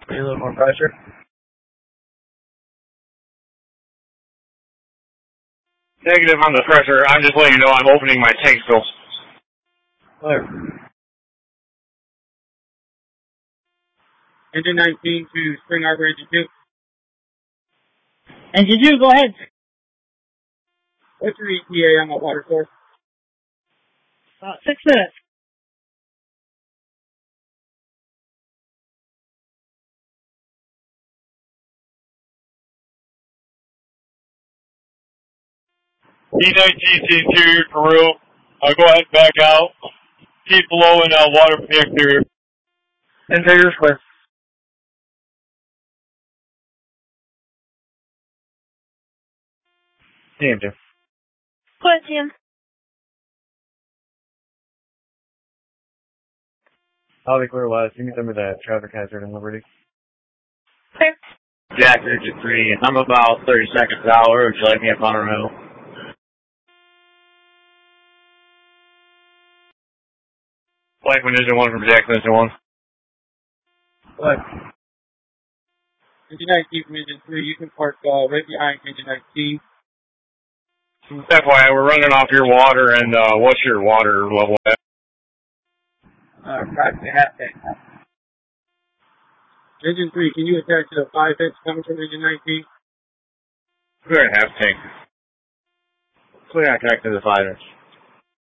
Need a little more pressure. Negative on the pressure. I'm just letting you know I'm opening my tank still. Clear. Engine 19 to Spring Arbor, Engine 2. Engine 2, go ahead. What's your ETA on that water source? 6 minutes. E19 interior Peru. Go ahead and back out. Keep blowing water from the exterior. Interior clear. TM2. Go ahead, Tim. I'll be clear west. You can send me that traffic hazard in Liberty. Clear. Jack, Engine 3. I'm about 30 seconds out. Where would you like me up on a row? Blackman Engine 1 from Jackson Engine 1. What? Engine 19 from Engine 3, you can park right behind Engine 19. FYI, we're running off your water, and what's your water level at? Approximately half tank. Engine 3, can you attach to the 5-inch coming from Engine 19? Clear at half tank. Clear on connect to the 5-inch.